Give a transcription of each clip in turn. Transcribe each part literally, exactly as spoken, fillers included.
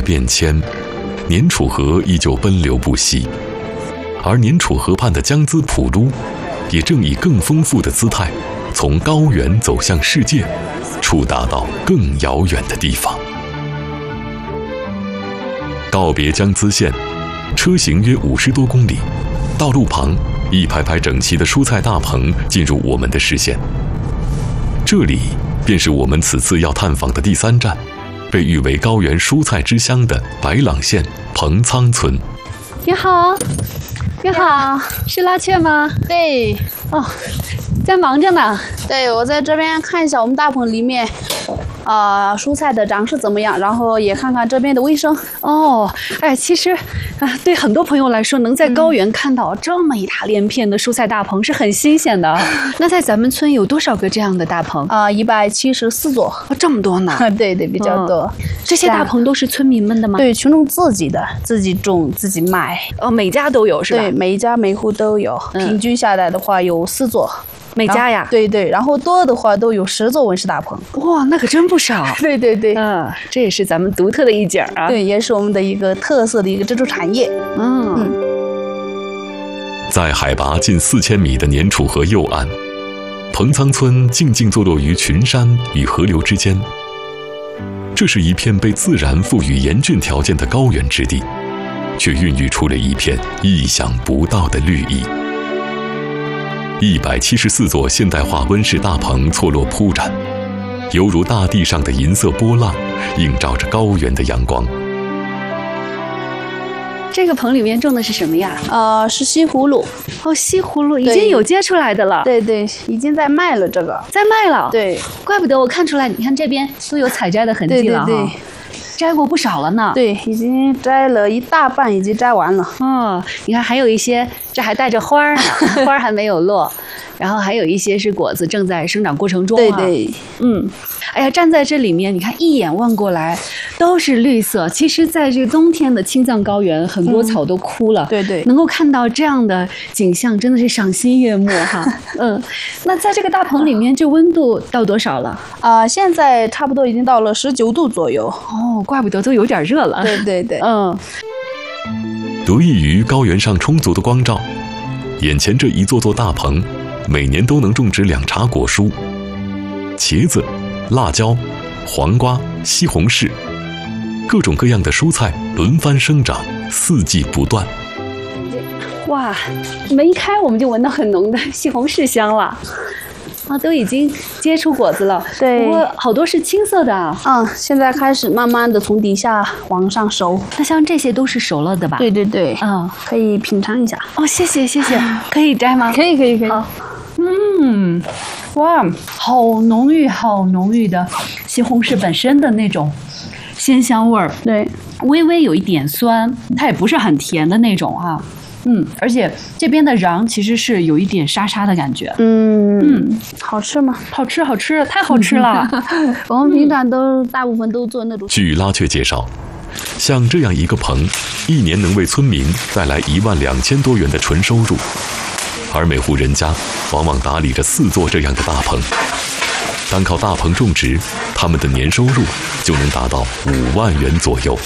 变迁，年楚河依旧奔流不息，而年楚河畔的江孜浦撸，也正以更丰富的姿态，从高原走向世界，触达到更遥远的地方。告别江孜县，车行约五十多公里，道路旁一排排整齐的蔬菜大棚进入我们的视线。这里便是我们此次要探访的第三站，被誉为高原蔬菜之乡的白朗县彭仓村。 你好，你好，是拉雀吗？ 对， 哦，在忙着呢。 对，我在这边看一下我们大棚里面，啊、呃，蔬菜的长势怎么样，然后也看看这边的卫生。 哦，哎，其实啊，对很多朋友来说，能在高原看到这么一大连片的蔬菜大棚是很新鲜的。那在咱们村有多少个这样的大棚？ 啊、呃，一百七十四座。 哦，这么多呢？ 对对，比较多。 嗯、这些大棚都是村民们的吗？ 对，群众自己的，自己种自己卖。 哦，每家都有是吧？ 对，每一家每户都有。嗯、平均下来的话，有四座。 每家呀？ 对对，然后多的话都有十座温室大棚。 哇，那可真不少。 对对对， 嗯，这也是咱们独特的一景啊。 对，也是我们的一个特色的一个支柱产业。 嗯嗯。 在海拔近四千米的年楚河右岸，彭仓村静静坐落于群山与河流之间。这是一片被自然赋予严峻条件的高原之地，却孕育出了一片意想不到的绿意。一百七十四座现代化温室大棚错落铺展，犹如大地上的银色波浪，映照着高原的阳光。 这个棚里面种的是什么呀？ 呃，是西葫芦。 哦，西葫芦已经有结出来的了。 对对，已经在卖了，这个在卖了。 对， 怪不得我看出来，你看这边都有采摘的痕迹了哈。对对对。摘过不少了呢。 对，已经摘了一大半，已经摘完了。 哦，你看还有一些，这还带着花儿呢，花儿还没有落。然后还有一些是果子正在生长过程中啊。 对对， 嗯，哎呀，站在这里面，你看一眼望过来都是绿色。其实，在这个冬天的青藏高原，很多草都枯了。 嗯、对对， 能够看到这样的景象，真的是赏心悦目哈。嗯，那在这个大棚里面，这温度到多少了？ 啊、呃，现在差不多已经到了十九度左右。 哦，怪不得都有点热了。 对对对， 嗯。 得益于高原上充足的光照，眼前这一座座大棚。每年都能种植两茬果蔬，茄子、辣椒、黄瓜、西红柿，各种各样的蔬菜轮番生长，四季不断。 哇，门一开我们就闻到很浓的西红柿香了。啊，都已经结出果子了。 对， 不过好多是青色的啊。 嗯，现在开始慢慢的从底下往上熟。 那像这些都是熟了的吧？ 对对对， 嗯， 可以品尝一下。 哦，谢谢谢谢，可以摘吗？ 可以可以可以。 好，嗯，哇，好浓郁好浓郁的西红柿本身的那种鲜香味儿。 对， 微微有一点酸，它也不是很甜的那种啊。嗯，而且这边的瓤其实是有一点沙沙的感觉。 嗯嗯，好吃吗？ 好吃，好吃，太好吃了。 我们平常都、嗯、大部分都做那种。 据拉雀介绍，像这样一个棚，一年能为村民带来一万两千多元的纯收入，而每户人家往往打理着四座这样的大棚。单靠大棚种植，他们的年收入就能达到五万元左右。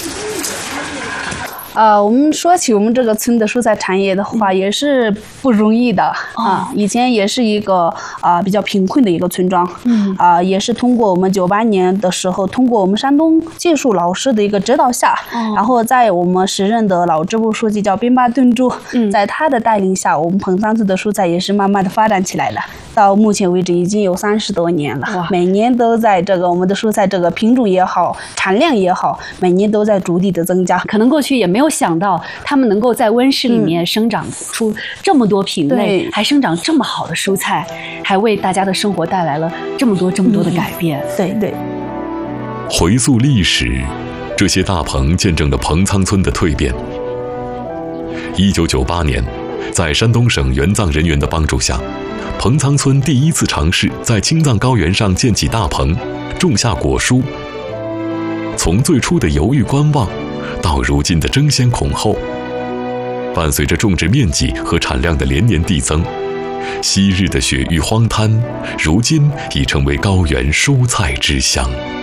呃，我们说起我们这个村的蔬菜产业的话，也是不容易的啊、 哦呃。以前也是一个啊、呃、比较贫困的一个村庄， 嗯啊、呃，也是通过我们九八年的时候，通过我们山东技术老师的一个指导下， 哦、 然后在我们时任的老支部书记叫宾巴顿珠， 嗯， 在他的带领下，我们彭仓村的蔬菜也是慢慢的发展起来了。到目前为止已经有三十多年了，每年都在这个我们的蔬菜这个品种也好，产量也好，每年都在逐地的增加。 可能过去也没有想到，他们能够在温室里面生长出这么多品类，嗯、还生长这么好的蔬菜，还为大家的生活带来了这么多这么多的改变。 嗯、对对。 回溯历史，这些大棚见证了彭仓村的蜕变。一九九八年，在山东省援藏人员的帮助下，彭仓村第一次尝试在青藏高原上建起大棚，种下果蔬。从最初的犹豫观望，到如今的争先恐后，伴随着种植面积和产量的连年递增，昔日的雪域荒滩，如今已成为高原蔬菜之乡。